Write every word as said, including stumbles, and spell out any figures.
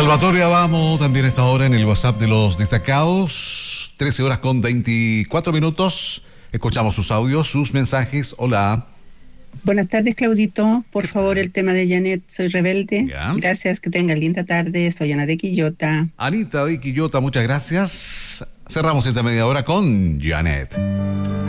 Salvatore Adamo también está ahora en el WhatsApp de los destacados. trece horas con veinticuatro minutos. Escuchamos sus audios, sus mensajes. Hola. Buenas tardes, Claudito. Por favor, el tema de Janet, soy rebelde. Ya. Gracias, que tengan linda tarde. Soy Ana de Quillota. Anita de Quillota, muchas gracias. Cerramos esta media hora con Janet.